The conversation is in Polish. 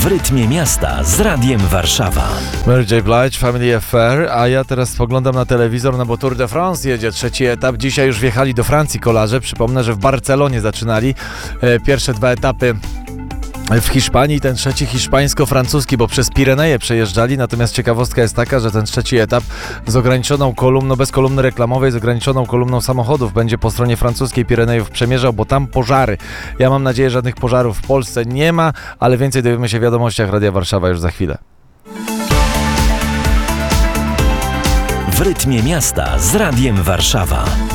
W rytmie miasta z Radiem Warszawa. Mary J. Blige, Family Affair, a ja teraz spoglądam na telewizor, no bo Tour de France jedzie, trzeci etap. Dzisiaj już wjechali do Francji kolarze. Przypomnę, że w Barcelonie zaczynali pierwsze dwa etapy w Hiszpanii, ten trzeci hiszpańsko-francuski, bo przez Pireneje przejeżdżali, natomiast ciekawostka jest taka, że ten trzeci etap z ograniczoną kolumną, bez kolumny reklamowej, z ograniczoną kolumną samochodów będzie po stronie francuskiej Pirenejów przemierzał, bo tam pożary. Ja mam nadzieję, że żadnych pożarów w Polsce nie ma, ale więcej dowiemy się w wiadomościach Radia Warszawa już za chwilę. W rytmie miasta z Radiem Warszawa.